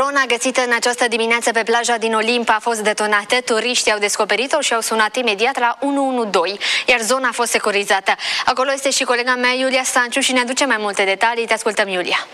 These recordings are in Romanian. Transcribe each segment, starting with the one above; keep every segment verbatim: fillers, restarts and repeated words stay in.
Drona găsită în această dimineață pe plaja din Olimp a fost detonată. Turiștii au descoperit-o și au sunat imediat la unu unu doi, iar zona a fost securizată. Acolo este și colega mea, Iulia Stanciu, și ne aduce mai multe detalii. Te ascultăm, Iulia.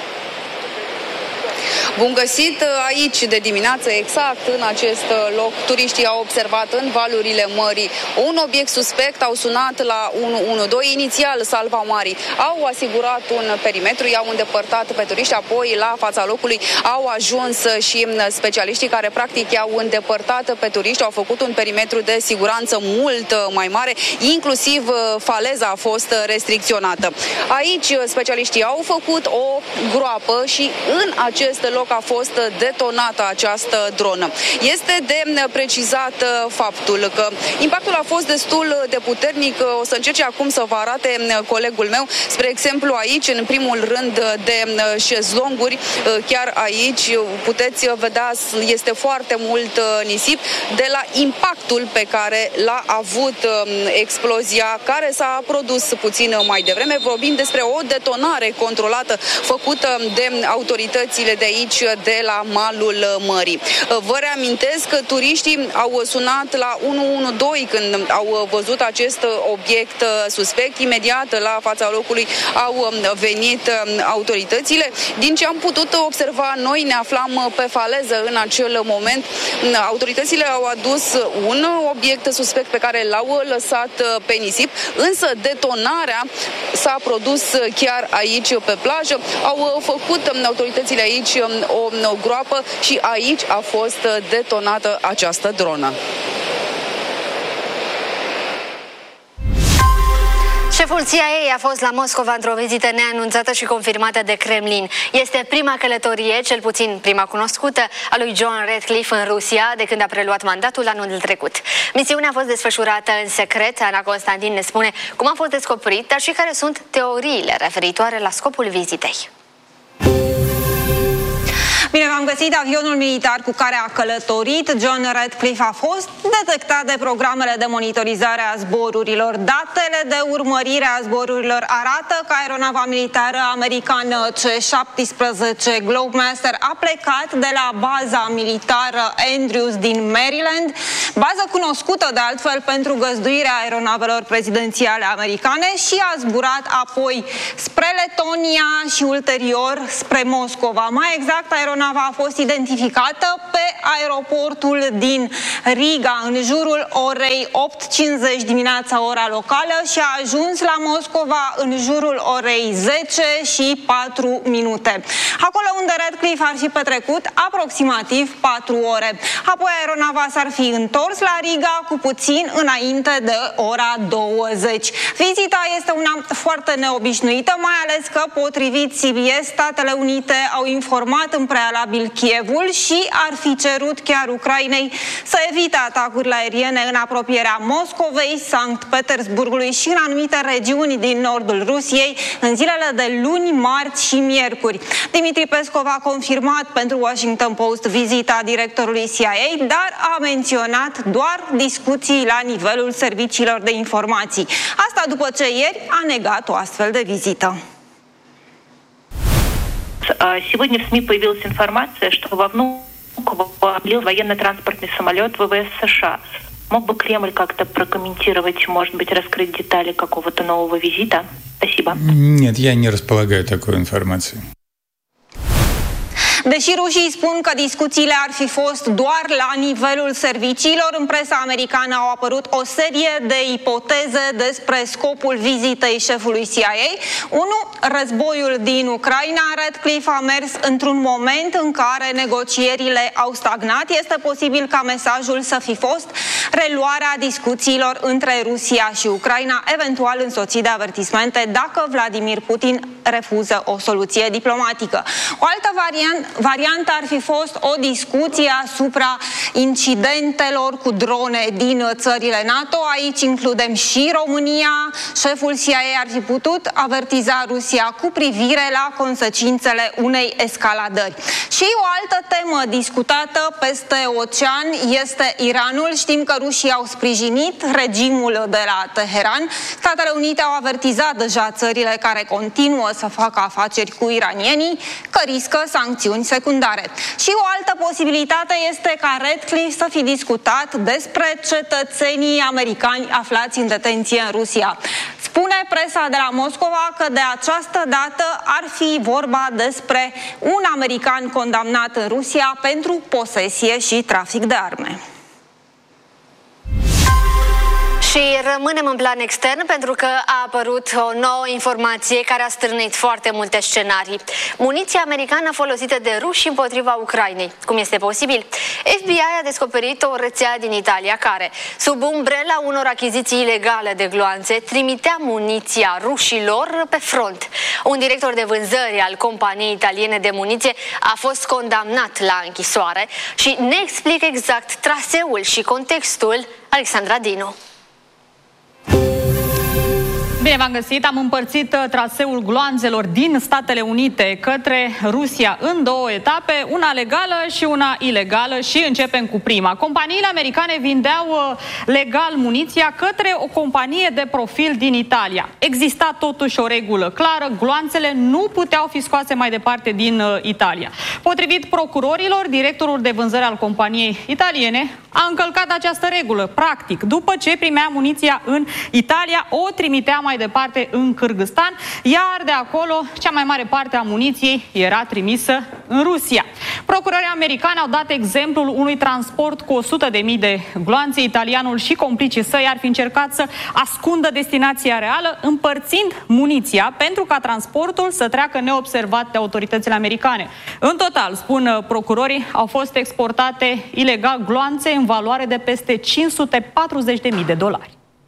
Bun găsit aici de dimineață, exact în acest loc. Turiștii au observat în valurile mării un obiect suspect, au sunat la unu unu doi. Inițial, salvamarii au asigurat un perimetru, i-au îndepărtat pe turiști, apoi la fața locului au ajuns și specialiștii care practic i-au îndepărtat pe turiști, au făcut un perimetru de siguranță mult mai mare, inclusiv faleza a fost restricționată. Aici specialiștii au făcut o groapă și în acest loc a fost detonată această dronă. Este de precizat faptul că impactul a fost destul de puternic. O să încerce acum să vă arate colegul meu, spre exemplu aici, în primul rând de șezlonguri, chiar aici puteți vedea, este foarte mult nisip de la impactul pe care l-a avut explozia care s-a produs puțin mai devreme. Vorbim despre o detonare controlată făcută de autoritățile de aici, de la malul mării. Vă reamintesc că turiștii au sunat la unu unu doi când au văzut acest obiect suspect. Imediat la fața locului au venit autoritățile. Din ce am putut observa, noi ne aflam pe faleză în acel moment. Autoritățile au adus un obiect suspect pe care l-au lăsat pe nisip, însă detonarea s-a produs chiar aici pe plajă. Au făcut autoritățile aici o groapă și aici a fost detonată această dronă. Șeful C I A a fost la Moscova într-o vizită neanunțată și confirmată de Kremlin. Este prima călătorie, cel puțin prima cunoscută, a lui John Ratcliffe în Rusia de când a preluat mandatul anul trecut. Misiunea a fost desfășurată în secret. Ana Constantin ne spune cum a fost descoperit, dar și care sunt teoriile referitoare la scopul vizitei. Bine v-am găsit! Avionul militar cu care a călătorit John Ratcliffe a fost detectat de programele de monitorizare a zborurilor. Datele de urmărire a zborurilor arată că aeronava militară americană C șaptesprezece Globemaster a plecat de la baza militară Andrews din Maryland, bază cunoscută de altfel pentru găzduirea aeronavelor prezidențiale americane, și a zburat apoi spre Letonia și ulterior spre Moscova. Mai exact, aeronava a fost identificată pe aeroportul din Riga în jurul orei opt cincizeci dimineața, ora locală, și a ajuns la Moscova în jurul orei zece și patru minute. Acolo unde Ratcliffe ar fi petrecut aproximativ patru ore. Apoi aeronava s-ar fi întors la Riga cu puțin înainte de ora douăzeci. Vizita este una foarte neobișnuită, mai ales că, potrivit C B S, Statele Unite au informat în prealabil Kievul și ar fi cerut chiar Ucrainei să evite atacurile aeriene în apropierea Moscovei, Sankt Petersburgului și în anumite regiuni din nordul Rusiei în zilele de luni, marți și miercuri. Dimitri Peskov a confirmat pentru Washington Post vizita directorului C I A, dar a menționat doar discuții la nivelul serviciilor de informații. Asta după ce ieri a negat o astfel de vizită. Сегодня в СМИ появилась информация, что во Внуково облил военно-транспортный самолет ВВС США. Мог бы Кремль как-то прокомментировать, может быть, раскрыть детали какого-то нового визита? Спасибо. Нет, я не располагаю такой информацией. Deși rușii spun că discuțiile ar fi fost doar la nivelul serviciilor, în presa americană au apărut o serie de ipoteze despre scopul vizitei șefului C I A. unu. Războiul din Ucraina. Ratcliffe a mers într-un moment în care negocierile au stagnat. Este posibil ca mesajul să fi fost reluarea discuțiilor între Rusia și Ucraina, eventual însoțit de avertismente dacă Vladimir Putin refuză o soluție diplomatică. O altă variantă Varianta ar fi fost o discuție asupra incidentelor cu drone din țările NATO. Aici includem și România. Șeful C I A ar fi putut avertiza Rusia cu privire la consecințele unei escaladări. Și o altă temă discutată peste ocean este Iranul. Știm că rușii au sprijinit regimul de la Teheran, Statele Unite au avertizat deja țările care continuă să facă afaceri cu iranienii că riscă sancțiuni secundare. Și o altă posibilitate este ca Ratcliffe să fi discutat despre cetățenii americani aflați în detenție în Rusia. Spune presa de la Moscova că de această dată ar fi vorba despre un american condamnat în Rusia pentru posesie și trafic de arme. Și rămânem în plan extern pentru că a apărut o nouă informație care a strânit foarte multe scenarii. Muniția americană folosită de ruși împotriva Ucrainei. Cum este posibil? F B I a descoperit o rețea din Italia care, sub umbrela unor achiziții ilegale de gloanțe, trimitea muniția rușilor pe front. Un director de vânzări al companiei italiene de muniție a fost condamnat la închisoare și ne explică exact traseul și contextul Alexandra Dinu. Bine v-am găsit, am împărțit traseul gloanțelor din Statele Unite către Rusia în două etape, una legală și una ilegală, și începem cu prima. Companiile americane vindeau legal muniția către o companie de profil din Italia. Exista totuși o regulă clară, gloanțele nu puteau fi scoase mai departe din Italia. Potrivit procurorilor, directorul de vânzări al companiei italiene a încălcat această regulă. Practic, după ce primea muniția în Italia, o trimitea mai departe în Kârgâzstan, iar de acolo cea mai mare parte a muniției era trimisă în Rusia. Procurorii americani au dat exemplul unui transport cu o sută de mii de gloanțe. Italianul și complicii săi ar fi încercat să ascundă destinația reală, împărțind muniția pentru ca transportul să treacă neobservat de autoritățile americane. În total, spun procurorii, au fost exportate ilegal gloanțe în valoare de peste cinci sute patruzeci de mii de dolari.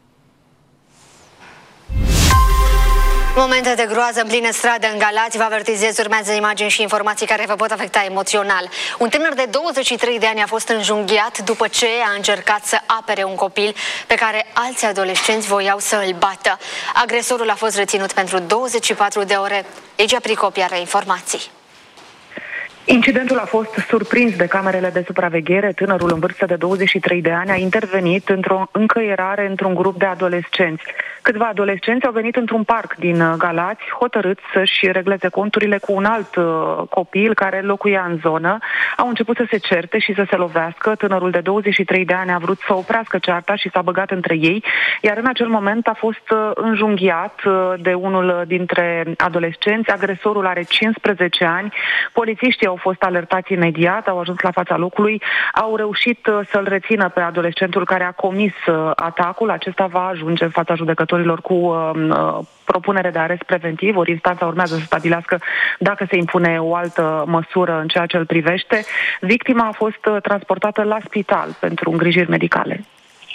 Momente de groază în plină stradă în Galați. Vă avertizez, urmează imagini și informații care vă pot afecta emoțional. Un tânăr de douăzeci și trei de ani a fost înjunghiat după ce a încercat să apere un copil pe care alți adolescenți voiau să îl bată. Agresorul a fost reținut pentru douăzeci și patru de ore. Ligia Pricopi are informații. Incidentul a fost surprins de camerele de supraveghere. Tânărul în vârstă de douăzeci și trei de ani a intervenit într-o încăierare într-un grup de adolescenți. Câțiva adolescenți au venit într-un parc din Galați, hotărâți să-și regleze conturile cu un alt uh, copil care locuia în zonă. Au început să se certe și să se lovească. Tânărul de douăzeci și trei de ani a vrut să oprească cearta și s-a băgat între ei, iar în acel moment a fost uh, înjunghiat uh, de unul dintre adolescenți. Agresorul are cincisprezece ani. Polițiștii au fost alertați imediat, au ajuns la fața locului, au reușit uh, să-l rețină pe adolescentul care a comis uh, atacul. Acesta va ajunge în fața judecătorilor cu uh, uh, propunere de arest preventiv. Ori instanța urmează să stabilească dacă se impune o altă măsură în ceea ce îl privește. Victima a fost uh, transportată la spital pentru îngrijiri medicale.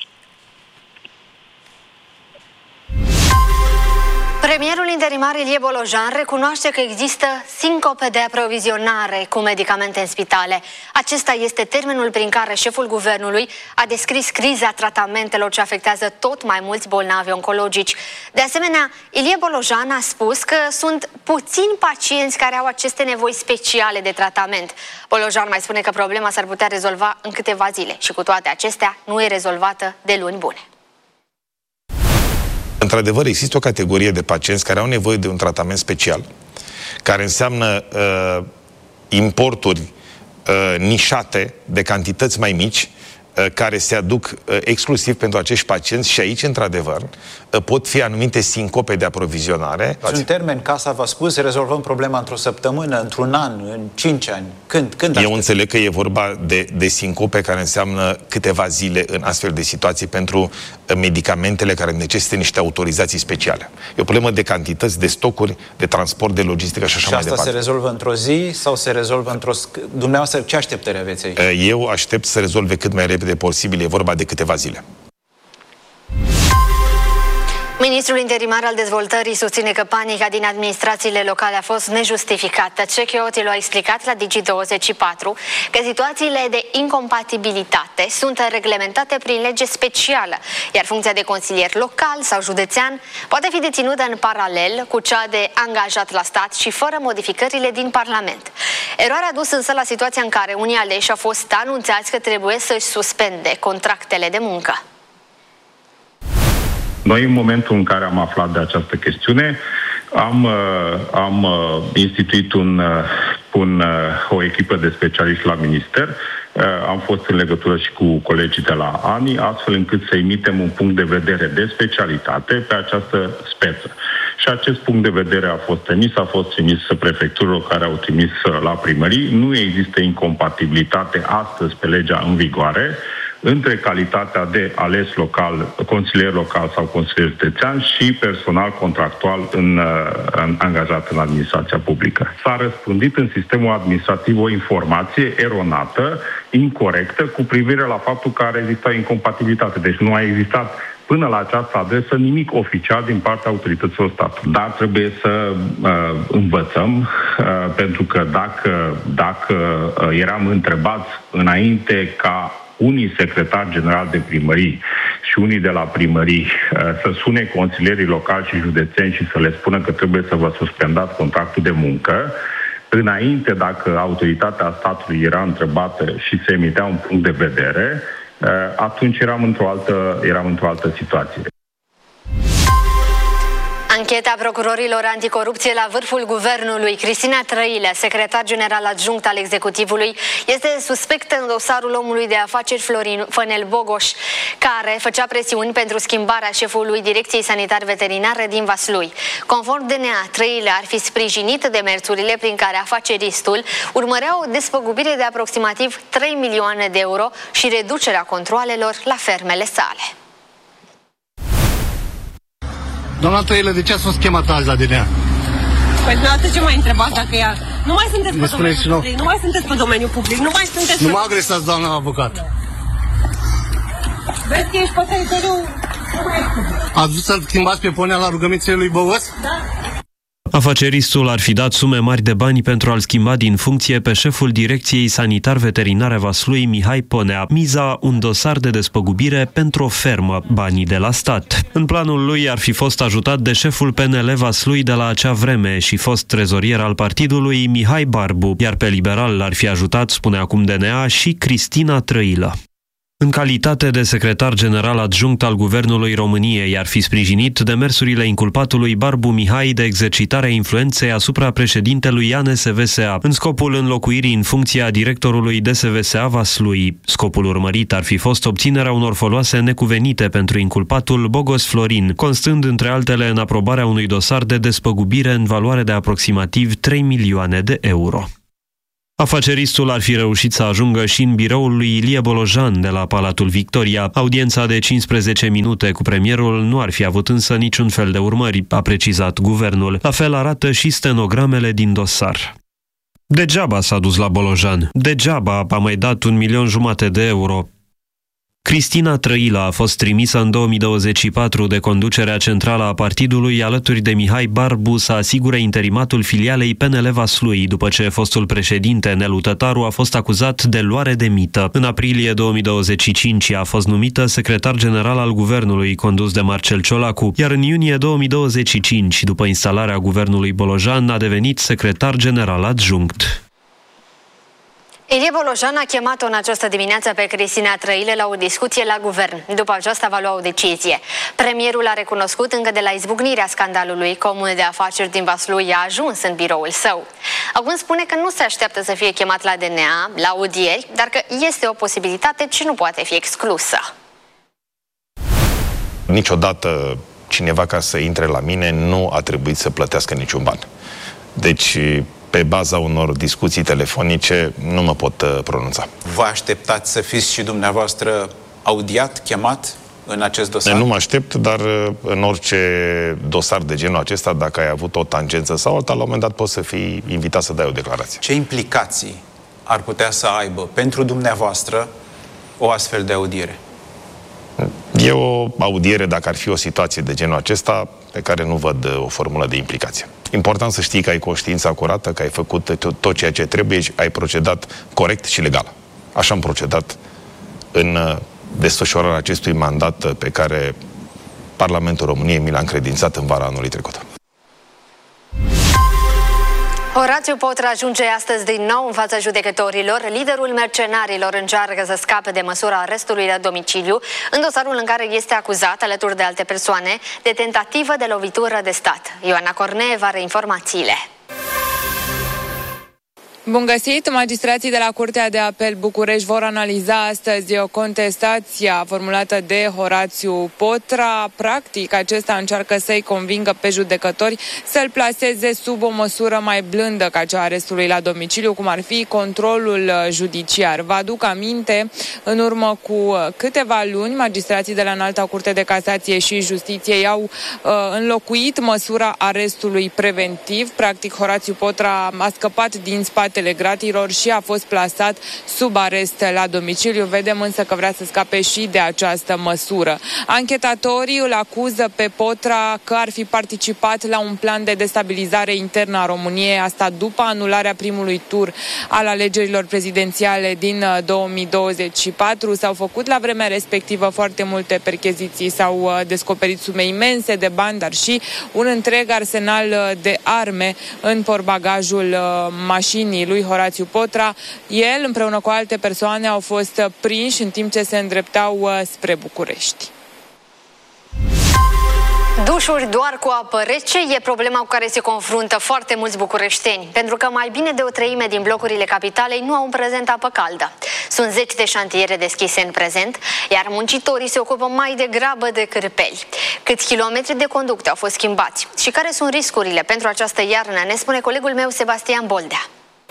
Premierul interimar Ilie Bolojan recunoaște că există sincope de aprovizionare cu medicamente în spitale. Acesta este termenul prin care șeful guvernului a descris criza tratamentelor ce afectează tot mai mulți bolnavi oncologici. De asemenea, Ilie Bolojan a spus că sunt puțini pacienți care au aceste nevoi speciale de tratament. Bolojan mai spune că problema s-ar putea rezolva în câteva zile și cu toate acestea nu e rezolvată de luni bune. Într-adevăr, există o categorie de pacienți care au nevoie de un tratament special, care înseamnă uh, importuri uh, nișate de cantități mai mici, uh, care se aduc uh, exclusiv pentru acești pacienți și aici, într-adevăr, uh, pot fi anumite sincope de aprovizionare. În termen, Casa v-a spus, rezolvăm problema într-o săptămână, într-un an, în cinci ani. Când? Când Eu înțeleg că e vorba de, de sincope care înseamnă câteva zile în astfel de situații pentru medicamentele care necesită niște autorizații speciale. E o problemă de cantități, de stocuri, de transport, de logistică și așa și mai departe. Și asta se rezolvă într-o zi sau se rezolvă într-o... Dumneavoastră, ce așteptări aveți aici? Eu aștept să rezolve cât mai repede posibil. E vorba de câteva zile. Ministrul interimar al dezvoltării susține că panica din administrațiile locale a fost nejustificată. Cechiotil a explicat la Digi douăzeci și patru că situațiile de incompatibilitate sunt reglementate prin lege specială, iar funcția de consilier local sau județean poate fi deținută în paralel cu cea de angajat la stat și fără modificările din Parlament. Eroarea a dus însă la situația în care unii aleși au fost anunțați că trebuie să-și suspende contractele de muncă. Noi, în momentul în care am aflat de această chestiune, am, am instituit un, un, o echipă de specialiști la minister. Am fost în legătură și cu colegii de la A N I, astfel încât să emitem un punct de vedere de specialitate pe această speță. Și acest punct de vedere a fost emis, a fost trimis prefecturilor care au trimis la primării. Nu există incompatibilitate astăzi pe legea în vigoare între calitatea de ales local, consilier local sau consilier județean și personal contractual în, în, angajat în administrația publică. S-a răspândit în sistemul administrativ o informație eronată, incorrectă, cu privire la faptul că ar exista incompatibilitate. Deci nu a existat până la această adresă nimic oficial din partea autorităților statului. Dar trebuie să uh, învățăm, uh, pentru că dacă, dacă uh, eram întrebați înainte ca unii secretari generali de primării și unii de la primării uh, să sune consilierii locali și județeni și să le spună că trebuie să vă suspendați contractul de muncă, înainte, dacă autoritatea statului era întrebată și se emitea un punct de vedere, uh, atunci eram într-o altă, eram într-o altă situație. Ancheta procurorilor anticorupție la vârful guvernului. Cristina Trăilă, secretar general adjunct al executivului, este suspectă în dosarul omului de afaceri Florin Fănel Bogoș, care făcea presiuni pentru schimbarea șefului Direcției Sanitar Veterinare din Vaslui. Conform D N A, Trăilă ar fi sprijinit demersurile prin care afaceristul urmărea o despăgubire de aproximativ trei milioane de euro și reducerea controalelor la fermele sale. Doamna Trăilă, de ce ați fost chemat azi la D N A? Păi dumneavoastră ce mai întrebați dacă ea... Nu mai sunteți pe domeniul public, nu mai sunteți pe domeniul public, nu mai sunteți... Nu mă agresați, doamna avocat. Vezi că ești pe teritoriul... Ați vrut să-l schimbați pe ponea la rugămințele lui Bogos? Da. Afaceristul ar fi dat sume mari de bani pentru a-l schimba din funcție pe șeful Direcției Sanitar-Veterinare Vaslui, Mihai Ponea. Miza, un dosar de despăgubire pentru o fermă, banii de la stat. În planul lui ar fi fost ajutat de șeful P N L Vaslui de la acea vreme și fost trezorier al partidului, Mihai Barbu, iar pe liberal l-ar fi ajutat, spune acum D N A, și Cristina Trăilă. În calitate de secretar general adjunct al Guvernului României, ar fi sprijinit demersurile inculpatului Barbu Mihai de exercitarea influenței asupra președintelui A N S V S A, în scopul înlocuirii în funcția directorului D S V S A Vaslui. Scopul urmărit ar fi fost obținerea unor foloase necuvenite pentru inculpatul Bogos Florin, constând între altele în aprobarea unui dosar de despăgubire în valoare de aproximativ trei milioane de euro. Afaceristul ar fi reușit să ajungă și în biroul lui Ilie Bolojan de la Palatul Victoria. Audiența de cincisprezece minute cu premierul nu ar fi avut însă niciun fel de urmări, a precizat guvernul. La fel arată și stenogramele din dosar. Degeaba s-a dus la Bolojan. Degeaba a mai dat un milion jumate de euro. Cristina Trăilă a fost trimisă în două mii douăzeci și patru de conducerea centrală a partidului alături de Mihai Barbu să asigure interimatul filialei P N L Vaslui, după ce fostul președinte Nelu Tătaru a fost acuzat de luare de mită. În aprilie două mii douăzeci și cinci a fost numită secretar general al guvernului, condus de Marcel Ciolacu, iar în iunie două mii douăzeci și cinci, după instalarea guvernului Bolojan, a devenit secretar general adjunct. Ilie Bolojan a chemat-o în această dimineață pe Cristina Trăilă la o discuție la guvern. După aceasta va lua o decizie. Premierul a recunoscut încă de la izbucnirea scandalului că omul de afaceri din Vaslui a ajuns în biroul său. Acum spune că nu se așteaptă să fie chemat la D N A, la audieri, dar că este o posibilitate ce nu poate fi exclusă. Niciodată cineva, ca să intre la mine, nu a trebuit să plătească niciun ban. Deci, pe baza unor discuții telefonice, nu mă pot uh, pronunța. Vă așteptați să fiți și dumneavoastră audiat, chemat în acest dosar? Nu mă aștept, dar uh, în orice dosar de genul acesta, dacă ai avut o tangență sau alta, la un moment dat poți să fii invitat să dai o declarație. Ce implicații ar putea să aibă pentru dumneavoastră o astfel de audiere? E o audiere, dacă ar fi o situație de genul acesta, pe care nu văd o formulă de implicație. Important să știi că ai conștiința curată, că ai făcut tot, tot ceea ce trebuie și ai procedat corect și legal. Așa am procedat în desfășurarea acestui mandat pe care Parlamentul României mi l-a încredințat în vara anului trecut. Horațiu Potra ajunge astăzi din nou în fața judecătorilor. Liderul mercenarilor încearcă să scape de măsura arestului la domiciliu în dosarul în care este acuzat, alături de alte persoane, de tentativă de lovitură de stat. Ioana Cornee are informațiile. Bun găsit! Magistrații de la Curtea de Apel București vor analiza astăzi contestația formulată de Horațiu Potra. Practic, acesta încearcă să-i convingă pe judecători să-l plaseze sub o măsură mai blândă ca cea a arestului la domiciliu, cum ar fi controlul judiciar. Vă aduc aminte, în urmă cu câteva luni, magistrații de la Înalta Curte de Casație și Justiție i-au uh, înlocuit măsura arestului preventiv. Practic, Horațiu Potra a scăpat din spate gratilor și a fost plasat sub arest la domiciliu. Vedem însă că vrea să scape și de această măsură. Anchetatorii îl acuză pe Potra că ar fi participat la un plan de destabilizare internă a României, asta după anularea primului tur al alegerilor prezidențiale din două mii douăzeci și patru. S-au făcut la vremea respectivă foarte multe percheziții, s-au descoperit sume imense de bani, dar și un întreg arsenal de arme în portbagajul mașinii lui Horațiu Potra. El, împreună cu alte persoane, au fost prinși în timp ce se îndreptau spre București. Dușuri doar cu apă rece e problema cu care se confruntă foarte mulți bucureșteni, pentru că mai bine de o treime din blocurile capitalei nu au în prezent apă caldă. Sunt zeci de șantiere deschise în prezent, iar muncitorii se ocupă mai degrabă de cârpeli. Câți kilometri de conducte au fost schimbați și care sunt riscurile pentru această iarnă, ne spune colegul meu Sebastian Boldea.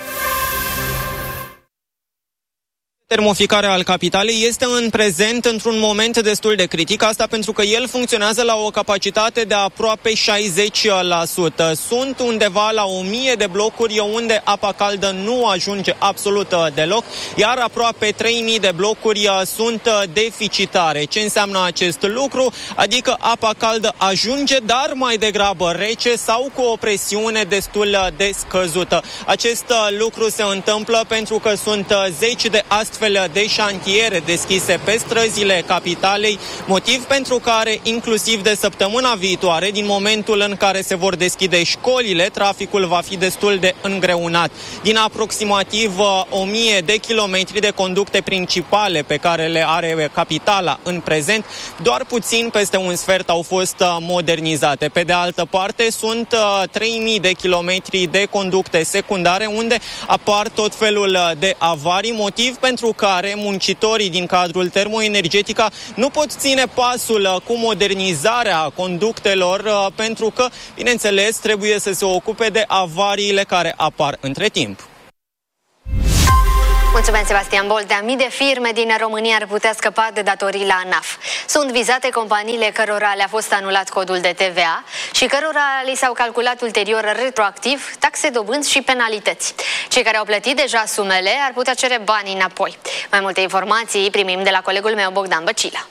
Termoficarea al capitalei este în prezent într-un moment destul de critic, asta pentru că el funcționează la o capacitate de aproape șaizeci la sută. Sunt undeva la o mie de blocuri unde apa caldă nu ajunge absolut deloc, iar aproape trei mii de blocuri sunt deficitare. Ce înseamnă acest lucru? Adică apa caldă ajunge, dar mai degrabă rece sau cu o presiune destul de scăzută. Acest lucru se întâmplă pentru că sunt zeci de astfel de șantiere deschise pe străzile capitalei, motiv pentru care, inclusiv de săptămâna viitoare, din momentul în care se vor deschide școlile, traficul va fi destul de îngreunat. Din aproximativ o mie de kilometri de conducte principale pe care le are capitala în prezent, doar puțin peste un sfert au fost modernizate. Pe de altă parte, sunt trei mii de kilometri de conducte secundare unde apar tot felul de avarii, motiv pentru care muncitorii din cadrul Termoenergetica nu pot ține pasul cu modernizarea conductelor pentru că, bineînțeles, trebuie să se ocupe de avariile care apar între timp. Mulțumesc, Sebastian Boldea. Mii de firme din România ar putea scăpa de datorii la ANAF. Sunt vizate companiile cărora le-a fost anulat codul de T V A și cărora li s-au calculat ulterior retroactiv taxe, dobânzi și penalități. Cei care au plătit deja sumele ar putea cere banii înapoi. Mai multe informații primim de la colegul meu Bogdan Băcila.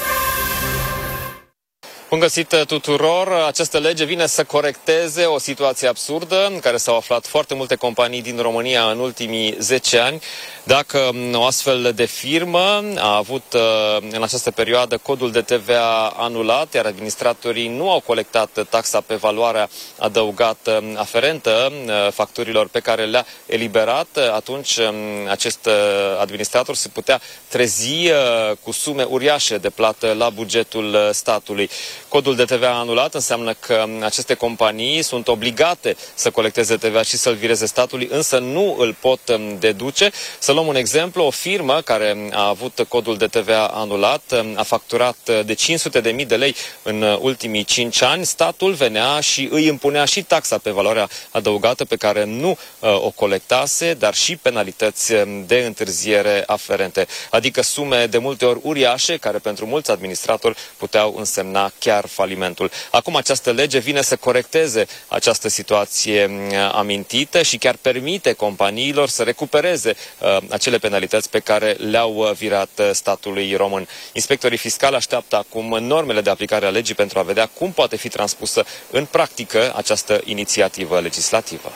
Bun găsit tuturor! Această lege vine să corecteze o situație absurdă în care s-au aflat foarte multe companii din România în ultimii zece ani. Dacă o astfel de firmă a avut în această perioadă codul de T V A anulat, iar administratorii nu au colectat taxa pe valoarea adăugată aferentă facturilor pe care le-a eliberat, atunci acest administrator se putea trezi cu sume uriașe de plată la bugetul statului. Codul de T V A anulat înseamnă că aceste companii sunt obligate să colecteze T V A și să-l vireze statului, însă nu îl pot deduce. Să luăm un exemplu, o firmă care a avut codul de T V A anulat a facturat de cinci sute de mii de lei în ultimii cinci ani, statul venea și îi impunea și taxa pe valoarea adăugată pe care nu o colectase, dar și penalități de întârziere aferente, adică sume de multe ori uriașe care pentru mulți administratori puteau însemna chiar chiar falimentul. Acum această lege vine să corecteze această situație amintită și chiar permite companiilor să recupereze uh, acele penalități pe care le-au virat statului român. Inspectorii fiscali așteaptă acum normele de aplicare a legii pentru a vedea cum poate fi transpusă în practică această inițiativă legislativă.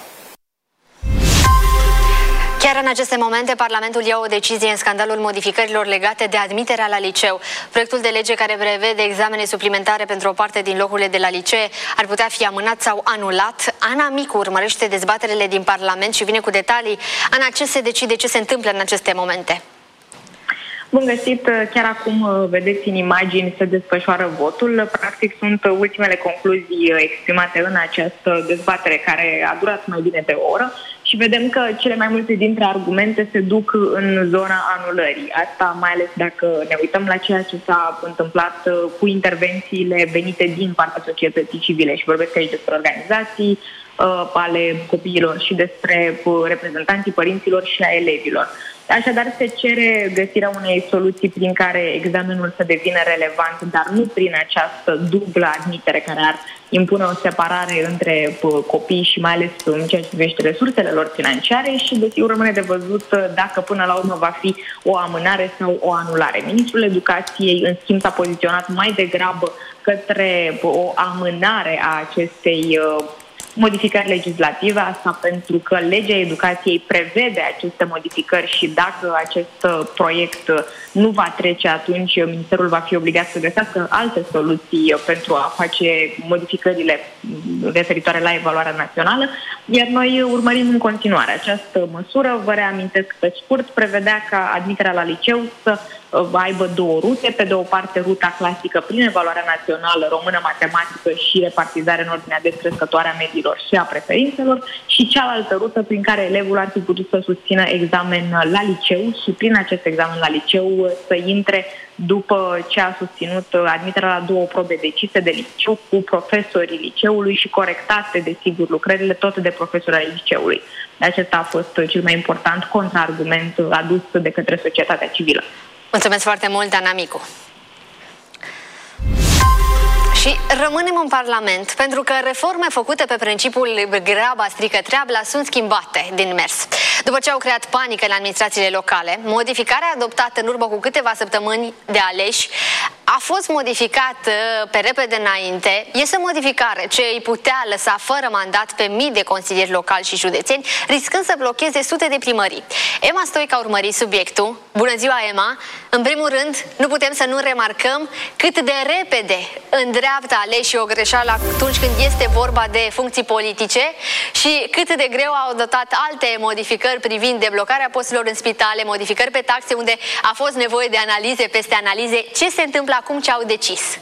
Chiar în aceste momente, Parlamentul ia o decizie în scandalul modificărilor legate de admiterea la liceu. Proiectul de lege care prevede examene suplimentare pentru o parte din locurile de la licee ar putea fi amânat sau anulat. Ana Micu urmărește dezbaterele din Parlament și vine cu detalii. Ana, ce se decide, ce se întâmplă în aceste momente? Bun găsit, chiar acum vedeți în imagini se desfășoară votul. Practic sunt ultimele concluzii exprimate în această dezbatere care a durat mai bine de o oră și vedem că cele mai multe dintre argumente se duc în zona anulării. Asta mai ales dacă ne uităm la ceea ce s-a întâmplat cu intervențiile venite din partea societății civile și vorbesc aici despre organizații ale copiilor și despre reprezentanții părinților și a elevilor. Așadar, se cere găsirea unei soluții prin care examenul să devină relevant, dar nu prin această dublă admitere care ar impune o separare între copii și mai ales în ceea ce privește resursele lor financiare și, desigur, rămâne de văzut dacă până la urmă va fi o amânare sau o anulare. Ministrul Educației, în schimb, s-a poziționat mai degrabă către o amânare a acestei modificări legislative, asta pentru că legea educației prevede aceste modificări și dacă acest proiect nu va trece, atunci Ministerul va fi obligat să găsească alte soluții pentru a face modificările referitoare la evaluarea națională, iar noi urmărim în continuare această măsură. Vă reamintesc pe scurt, prevedea ca admiterea la liceu să aibă două rute. Pe de o parte, ruta clasică prin evaluarea națională, română, matematică și repartizare în ordinea descrescătoare a mediilor și a preferințelor și cealaltă rută prin care elevul ar fi putut să susțină examen la liceu și prin acest examen la liceu să intre după ce a susținut admiterea la două probe decise de liceu cu profesorii liceului și corectate, desigur, lucrările tot de profesorii ai liceului. Acesta a fost cel mai important contraargument adus de către societatea civilă. Mulțumesc foarte mult, Ana Micu. Și rămânem în Parlament, pentru că reforme făcute pe principiul graba strică treabla sunt schimbate din mers. După ce au creat panică în administrațiile locale, modificarea adoptată în urmă cu câteva săptămâni de aleși a fost modificată pe repede înainte. Este o modificare ce îi putea lăsa fără mandat pe mii de consilieri locali și județeni, riscând să blocheze sute de primării. Emma Stoica a urmărit subiectul. Bună ziua, Emma! În primul rând, nu putem să nu remarcăm cât de repede îndreaptă aleșii o greșeală atunci când este vorba de funcții politice și cât de greu au adoptat alte modificări privind deblocarea posturilor în spitale, modificări pe taxe unde a fost nevoie de analize peste analize. Ce se întâmplă acum, ce au decis?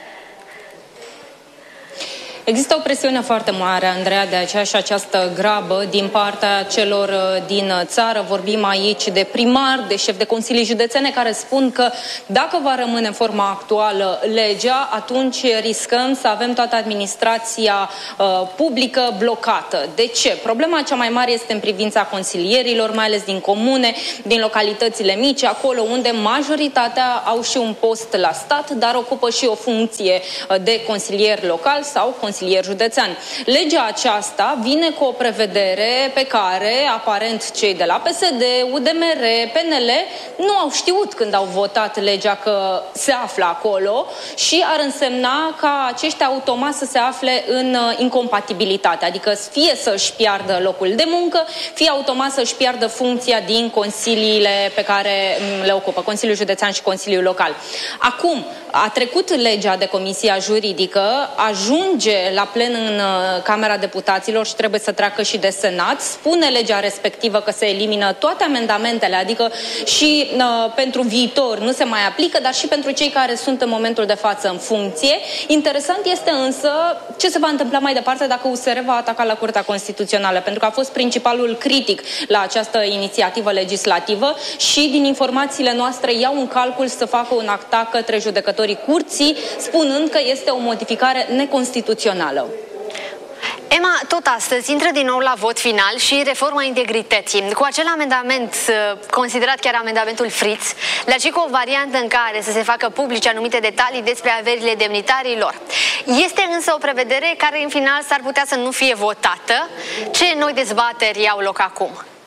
Există o presiune foarte mare, Andreea, de aceea și această grabă din partea celor din țară. Vorbim aici de primari, de șefi de consilii județene care spun că dacă va rămâne în forma actuală legea, atunci riscăm să avem toată administrația uh, publică blocată. De ce? Problema cea mai mare este în privința consilierilor, mai ales din comune, din localitățile mici, acolo unde majoritatea au și un post la stat, dar ocupă și o funcție de consilier local sau consilier consilier județean. Legea aceasta vine cu o prevedere pe care, aparent, cei de la P S D, U D M R, P N L nu au știut când au votat legea că se află acolo și ar însemna ca aceștia automat să se afle în incompatibilitate, adică fie să-și piardă locul de muncă, fie automat să-și piardă funcția din consiliile pe care le ocupă, Consiliul Județean și Consiliul Local. Acum, a trecut legea de Comisia Juridică, ajunge la plen în Camera Deputaților și trebuie să treacă și de Senat. Spune legea respectivă că se elimină toate amendamentele, adică și uh, pentru viitor nu se mai aplică, dar și pentru cei care sunt în momentul de față în funcție. Interesant este însă ce se va întâmpla mai departe dacă U S R va ataca la Curtea Constituțională, pentru că a fost principalul critic la această inițiativă legislativă și din informațiile noastre iau în calcul să facă un atac către judecătorii Curții, spunând că este o modificare neconstituțională. Emma, tot astăzi intră din nou la vot final și reforma integrității. Cu acel amendament, considerat chiar amendamentul Fritz, dar și cu o variantă în care să se facă publice anumite detalii despre averile demnitarilor. Este însă o prevedere care în final s-ar putea să nu fie votată. Ce noi dezbateri au loc acum?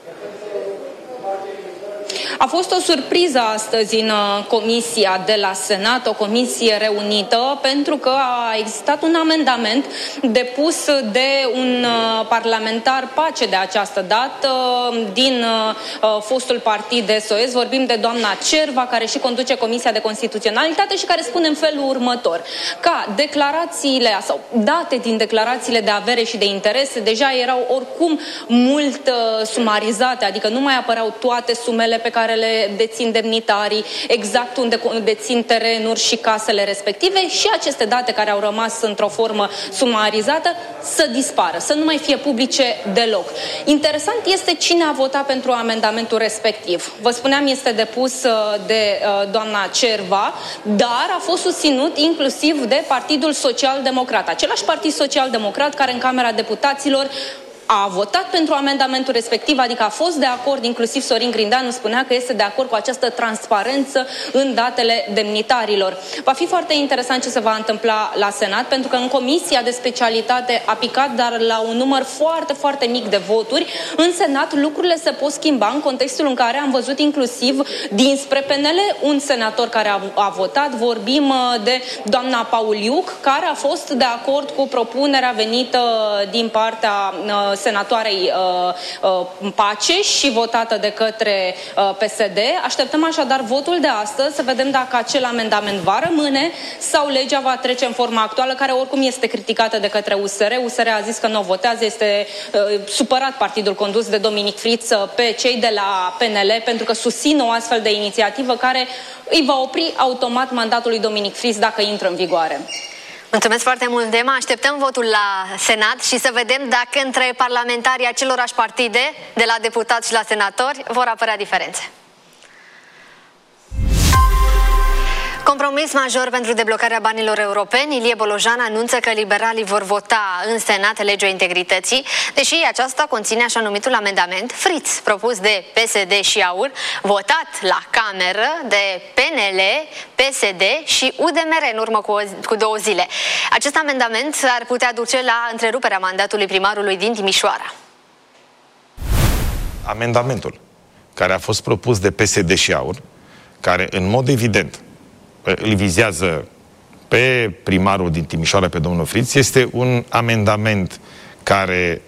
A fost o surpriză astăzi în comisia de la Senat, o comisie reunită, pentru că a existat un amendament depus de un parlamentar pace de această dată din fostul partid S O S. Vorbim de doamna Cerva, care și conduce Comisia de Constituționalitate și care spune în felul următor: ca declarațiile sau date din declarațiile de avere și de interese deja erau oricum mult sumarizate, adică nu mai apăreau toate sumele pe care le dețin demnitarii, exact unde dețin terenuri și casele respective, și aceste date care au rămas într-o formă sumarizată să dispară, să nu mai fie publice deloc. Interesant este cine a votat pentru amendamentul respectiv. Vă spuneam, este depus de doamna Cerva, dar a fost susținut inclusiv de Partidul Social-Democrat, același Partid Social-Democrat care în Camera Deputaților a votat pentru amendamentul respectiv, adică a fost de acord, inclusiv Sorin Grindeanu spunea că este de acord cu această transparență în datele demnitarilor. Va fi foarte interesant ce se va întâmpla la Senat, pentru că în Comisia de Specialitate a picat, dar la un număr foarte, foarte mic de voturi. În Senat lucrurile se pot schimba în contextul în care am văzut inclusiv dinspre P N L un senator care a, a votat. Vorbim de doamna Pauliuc, care a fost de acord cu propunerea venită din partea senatoarei uh, uh, Pace și votată de către uh, P S D. Așteptăm așadar votul de astăzi să vedem dacă acel amendament va rămâne sau legea va trece în forma actuală, care oricum este criticată de către U S R. U S R a zis că nu o votează, este uh, supărat partidul condus de Dominic Fritz pe cei de la P N L pentru că susțin o astfel de inițiativă care îi va opri automat mandatul lui Dominic Fritz dacă intră în vigoare. Mulțumesc foarte mult, Emma. Așteptăm votul la Senat și să vedem dacă între parlamentarii acelorași partide, de la deputați și la senatori, vor apărea diferențe. Compromis major pentru deblocarea banilor europeni. Ilie Bolojan anunță că liberalii vor vota în Senat legea integrității, deși aceasta conține așa numitul amendament Fritz, propus de P S D și A U R, votat la Cameră de P N L, P S D și U D M R în urmă cu, o, cu două zile. Acest amendament ar putea duce la întreruperea mandatului primarului din Timișoara. Amendamentul care a fost propus de P S D și A U R, care în mod evident îl vizează pe primarul din Timișoara, pe domnul Fritz, este un amendament care,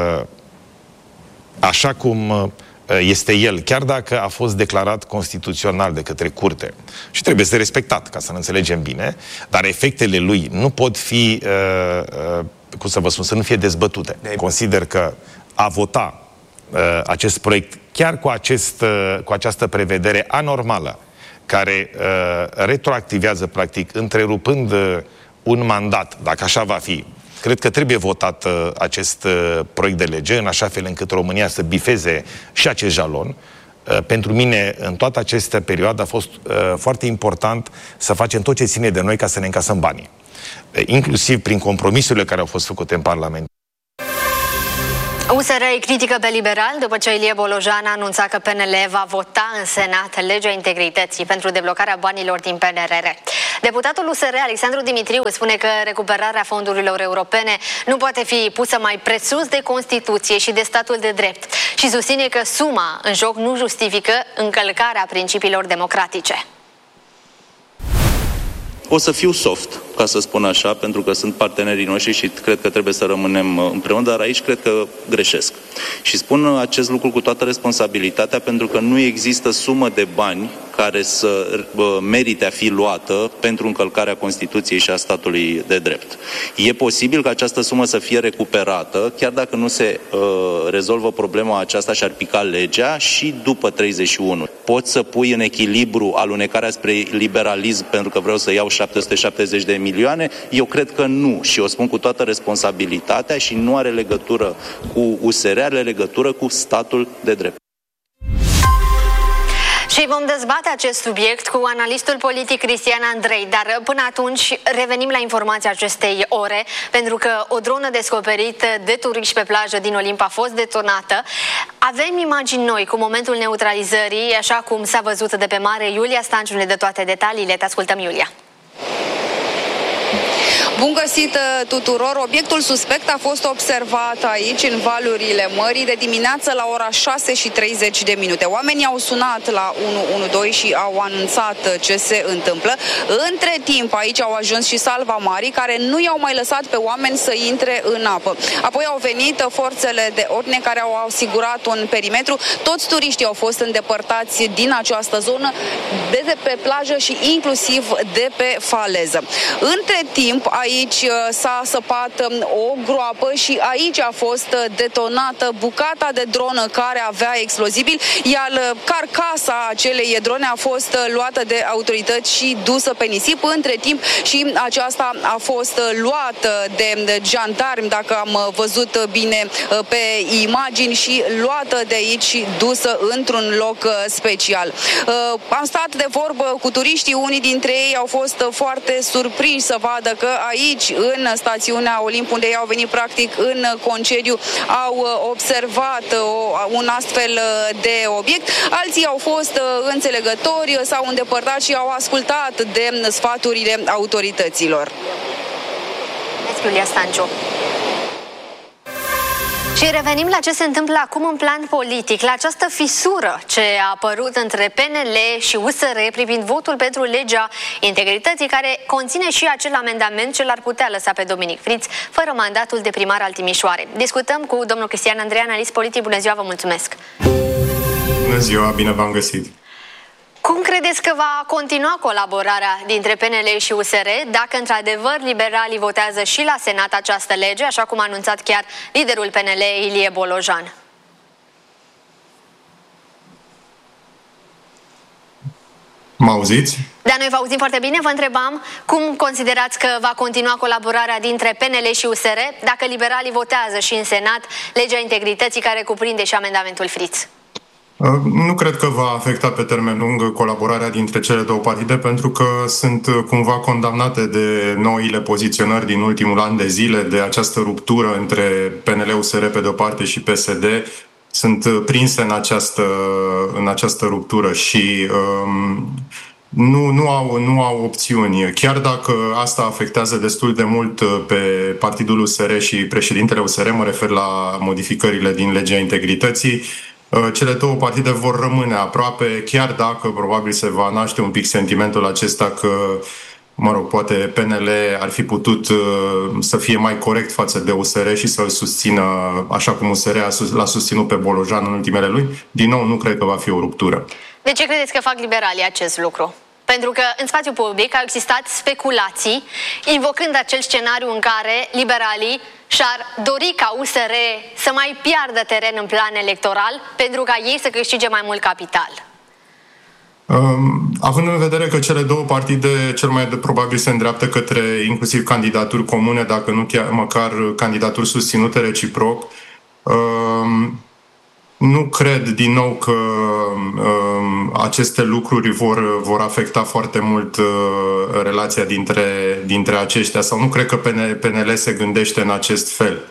așa cum este el, chiar dacă a fost declarat constituțional de către curte și trebuie să respectat, ca să ne înțelegem bine, dar efectele lui nu pot fi, cum să vă spun, să nu fie dezbătute. Consider că a vota acest proiect chiar cu, acest, cu această prevedere anormală, care uh, retroactivează, practic, întrerupând uh, un mandat, dacă așa va fi. Cred că trebuie votat uh, acest uh, proiect de lege, în așa fel încât România să bifeze și acest jalon. Uh, pentru mine, în toată această perioadă, a fost uh, foarte important să facem tot ce ține de noi ca să ne încasăm banii. Uh, inclusiv prin compromisurile care au fost făcute în Parlament. U S R îi critică pe liberal după ce Ilie Bolojan a anunțat că P N L va vota în Senat legea integrității pentru deblocarea banilor din P N R R. Deputatul U S R, Alexandru Dimitriu, spune că recuperarea fondurilor europene nu poate fi pusă mai presus de Constituție și de statul de drept și susține că suma în joc nu justifică încălcarea principiilor democratice. O să fiu soft, ca să spun așa, pentru că sunt partenerii noștri și cred că trebuie să rămânem împreună, dar aici cred că greșesc. Și spun acest lucru cu toată responsabilitatea, pentru că nu există sumă de bani care să merite a fi luată pentru încălcarea Constituției și a statului de drept. E posibil ca această sumă să fie recuperată, chiar dacă nu se uh, rezolvă problema aceasta și ar pica legea, și după treizeci și unu. Poți să pui în echilibru alunecarea spre liberalism pentru că vreau să iau șapte sute șaptezeci de milioane? Eu cred că nu, și o spun cu toată responsabilitatea, și nu are legătură cu U S R, are legătură cu statul de drept. Și Și vom dezbate acest subiect cu analistul politic Cristian Andrei, dar până atunci revenim la informația acestei ore, pentru că o dronă descoperită de turiști pe plajă din Olimp a fost detonată. Avem imagini noi cu momentul neutralizării, așa cum s-a văzut de pe mare. Iulia Stanciu ne dă toate detaliile. Te ascultăm, Iulia. Bun găsit tuturor! Obiectul suspect a fost observat aici, în valurile mării, de dimineață la ora șase și treizeci de minute. Oamenii au sunat la unu unu doi și au anunțat ce se întâmplă. Între timp, aici au ajuns și salvamarii, care nu i-au mai lăsat pe oameni să intre în apă. Apoi au venit forțele de ordine care au asigurat un perimetru. Toți turiștii au fost îndepărtați din această zonă, de pe plajă și inclusiv de pe faleză. Între timp, aici s-a săpat o groapă și aici a fost detonată bucata de dronă care avea explozibil, iar carcasa acelei drone a fost luată de autorități și dusă pe nisip. Între timp și aceasta a fost luată de jandarmi, dacă am văzut bine pe imagini, și luată de aici și dusă într-un loc special. Am stat de vorbă cu turiștii, unii dintre ei au fost foarte surprinși să vadă că aici, în stațiunea Olimp, unde ei au venit practic în concediu, au observat un astfel de obiect. Alții au fost înțelegători, s-au îndepărtat și au ascultat de sfaturile autorităților. Iulia Stanciu. Și revenim la ce se întâmplă acum în plan politic, la această fisură ce a apărut între P N L și U S R privind votul pentru legea integrității, care conține și acel amendament ce l-ar putea lăsa pe Dominic Friț fără mandatul de primar al Timișoarei. Discutăm cu domnul Cristian Andrei, analist politic. Bună ziua, vă mulțumesc! Bună ziua, bine v-am găsit! Cum credeți că va continua colaborarea dintre P N L și U S R dacă într-adevăr liberalii votează și la Senat această lege, așa cum a anunțat chiar liderul P N L, Ilie Bolojan? Mă auziți? Da, noi vă auzim foarte bine. Vă întrebam cum considerați că va continua colaborarea dintre P N L și U S R dacă liberalii votează și în Senat legea integrității, care cuprinde și amendamentul Friț? Nu cred că va afecta pe termen lung colaborarea dintre cele două partide, pentru că sunt cumva condamnate de noile poziționări din ultimul an de zile, de această ruptură între P N L, U S R pe de-o parte și P S D. Sunt prinse în această, în această ruptură și um, nu, nu, au, nu au opțiuni. Chiar dacă asta afectează destul de mult pe partidul U S R și președintele U S R, mă refer la modificările din legea integrității, cele două partide vor rămâne aproape, chiar dacă probabil se va naște un pic sentimentul acesta că, mă rog, poate P N L ar fi putut să fie mai corect față de U S R și să-l susțină așa cum U S R l-a susținut pe Bolojan în ultimele luni. Din nou, nu cred că va fi o ruptură. De ce credeți că fac liberalii acest lucru? Pentru că în spațiul public au existat speculații invocând acel scenariu în care liberalii și-ar dori ca U S R să mai piardă teren în plan electoral pentru ca ei să câștige mai mult capital. Um, având în vedere că cele două partide cel mai de probabil se îndreaptă către inclusiv candidaturi comune, dacă nu chiar măcar candidaturi susținute reciproc, um, nu cred din nou că um, aceste lucruri vor, vor afecta foarte mult uh, relația dintre, dintre aceștia, sau nu cred că P N L se gândește în acest fel.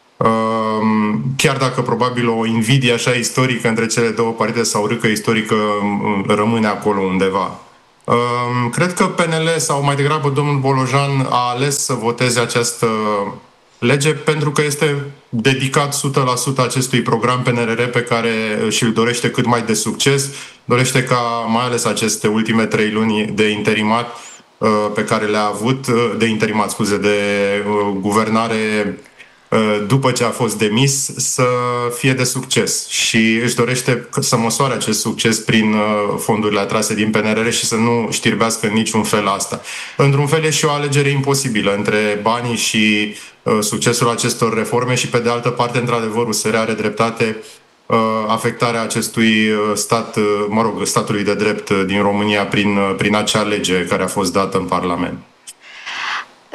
Um, chiar dacă probabil o invidie așa istorică între cele două partide sau o râcă istorică um, rămâne acolo undeva. Um, cred că P N L, sau mai degrabă domnul Bolojan, a ales să voteze această lege pentru că este dedicat o sută la sută acestui program P N R R pe care și-l dorește cât mai de succes. Dorește ca mai ales aceste ultime trei luni de interimat pe care le-a avut, de interimat, scuze, de guvernare după ce a fost demis, să fie de succes. Și își dorește să măsoare acest succes prin fondurile atrase din P N R R și să nu știrbească în niciun fel asta. Într-un fel e și o alegere imposibilă între banii și succesul acestor reforme și, pe de altă parte, într-adevăr, U S R are dreptate, afectarea acestui stat, mă rog, statului de drept din România prin, prin acea lege care a fost dată în Parlament.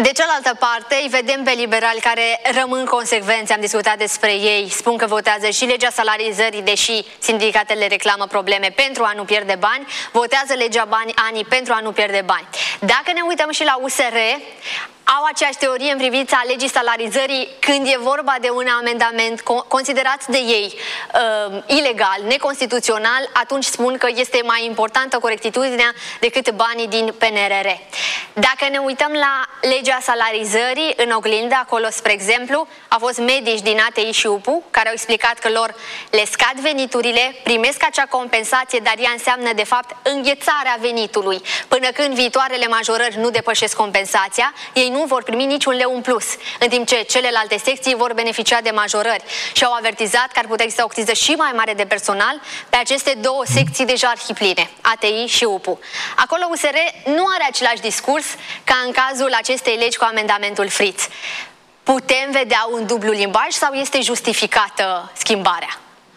De cealaltă parte, îi vedem pe liberali care rămân consecvenți, am discutat despre ei, spun că votează și legea salarizării, deși sindicatele reclamă probleme pentru a nu pierde bani, votează legea bani anii pentru a nu pierde bani. Dacă ne uităm și la U S R, au aceeași teorie în privința legii salarizării când e vorba de un amendament considerat de ei uh, ilegal, neconstituțional, atunci spun că este mai importantă corectitudinea decât banii din P N R R. Dacă ne uităm la legea salarizării în oglindă, acolo, spre exemplu, au fost medici din A T I și U P U care au explicat că lor le scad veniturile, primesc acea compensație, dar ea înseamnă de fapt înghețarea venitului. Până când viitoarele majorări nu depășesc compensația, ei nu vor primi niciun leu în plus, în timp ce celelalte secții vor beneficia de majorări și au avertizat că ar putea exista o criză și mai mare de personal pe aceste două secții deja arhipline, A T I și U P U. Acolo U S R nu are același discurs ca în cazul acestei legi cu amendamentul Fritz. Putem vedea un dublu limbaj sau este justificată schimbarea?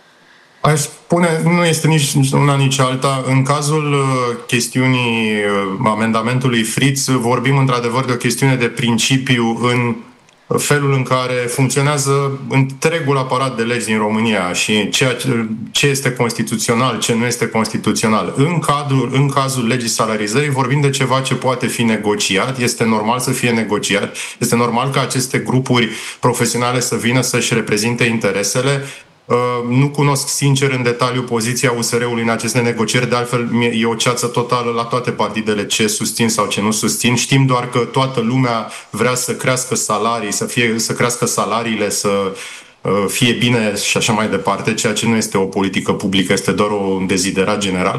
Aș spune, nu este nici una, nici alta. În cazul uh, chestiunii uh, amendamentului Fritz, vorbim într-adevăr de o chestiune de principiu în felul în care funcționează întregul aparat de legi din România și ceea ce, ce este constituțional, ce nu este constituțional. În, cadrul, în cazul legii salarizării vorbim de ceva ce poate fi negociat, este normal să fie negociat, este normal ca aceste grupuri profesionale să vină să-și reprezinte interesele. Uh, nu cunosc sincer în detaliu poziția U S R-ului în aceste negocieri, de altfel e o ceață totală la toate partidele ce susțin sau ce nu susțin. Știm doar că toată lumea vrea să crească salarii, să, fie, să crească salariile, să uh, fie bine și așa mai departe, ceea ce nu este o politică publică, este doar un deziderat general.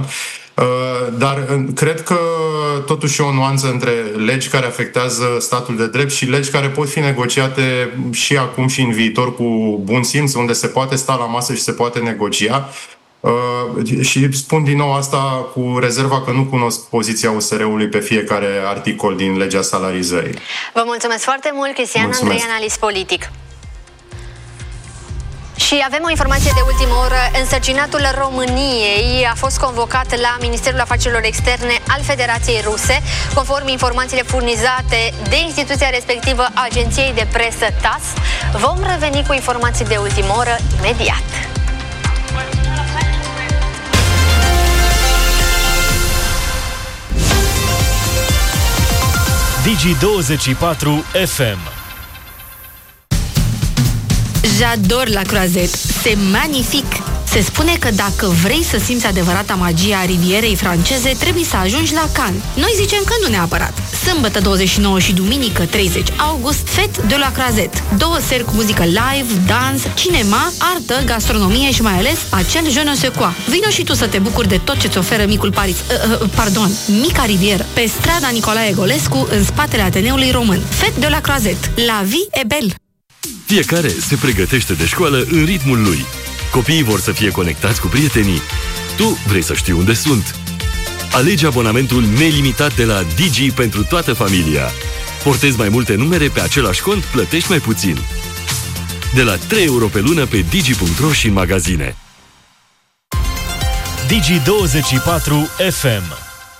Dar cred că totuși e o nuanță între legi care afectează statul de drept și legi care pot fi negociate și acum și în viitor cu bun simț, unde se poate sta la masă și se poate negocia. Și spun din nou asta cu rezerva că nu cunosc poziția U S R-ului pe fiecare articol din legea salarizării. Vă mulțumesc foarte mult, Cristian Andrei, analist politic. Și avem o informație de ultimă oră. Însărcinatul României a fost convocat la Ministerul Afacerilor Externe al Federației Ruse, conform informațiile furnizate de instituția respectivă, agenției de presă T A S. Vom reveni cu informații de ultimă oră imediat. Digi douăzeci și patru F M. J'adore la croisette, c'est magnifique! Se spune că dacă vrei să simți adevărata magia a rivierei franceze, trebuie să ajungi la Cannes. Noi zicem că nu neapărat. Sâmbătă douăzeci și nouă și duminică treizeci august, Fête de la Croisette. Două seri cu muzică live, dans, cinema, artă, gastronomie și mai ales acel je ne sais quoi. Vino și tu să te bucuri de tot ce-ți oferă micul Paris, uh, uh, pardon, mica rivieră, pe strada Nicolae Egolescu, în spatele Ateneului Român. Fête de la Croisette. La vie est belle! Fiecare se pregătește de școală în ritmul lui. Copiii vor să fie conectați cu prietenii. Tu vrei să știi unde sunt. Alege abonamentul nelimitat de la Digi pentru toată familia. Portezi mai multe numere pe același cont, plătești mai puțin. De la trei euro pe lună pe digi punct ro și în magazine. Digi douăzeci și patru F M.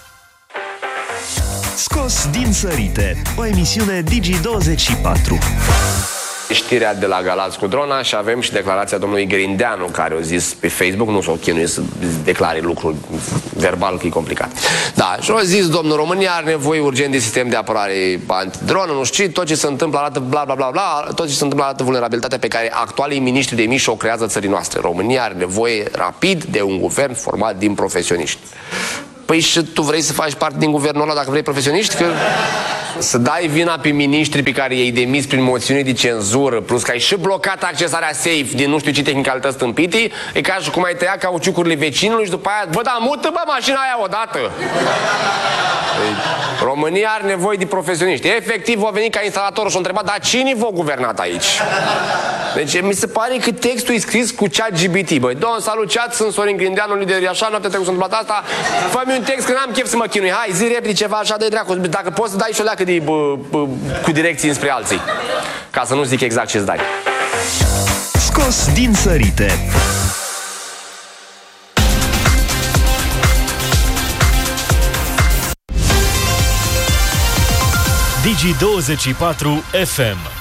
Scos din sărite, o emisiune Digi douăzeci și patru. Știrea de la Galați cu drona și avem și declarația domnului Grindeanu, care a zis pe Facebook, nu s-o chinuie să declare lucruri verbal, că e complicat. Da, și a zis, domnul, România are nevoie urgent de sistem de apărare antidronă, nu știu, tot ce se întâmplă arată bla bla bla bla, tot ce se întâmplă arată vulnerabilitatea pe care actualii miniștri de mici o creează țării noastre. România are nevoie rapid de un guvern format din profesioniști. Păi și tu vrei să faci parte din guvernul ăla dacă vrei profesioniști? Că să dai vina pe miniștri pe care i-ai demis prin moțiune de cenzură, plus că ai și blocat accesarea safe din nu știu ce tehnicalități stâmpite, e ca și cum ai tăiat cauciucurile vecinului și după aia, bă, da, mută, bă, mașina aia odată. România are nevoie de profesioniști. Efectiv, a venit ca instalatorul și a întrebat, dar cine v-a guvernat aici? Deci mi se pare că textul e scris cu chat G B T. Băi, domn, salut, chat, sunt Sorin Grindeanu, lider așa, noaptea trecută s-a întâmplat asta. Fă-mi un text că n-am chef să mă chinui. Hai, zi repede ceva așa de dracu. Dacă poți să dai și o leacă de, bă, bă, cu direcții înspre alții. Ca să nu zic exact ce-ți dai. Scos din sărite. Digi douăzeci și patru F M.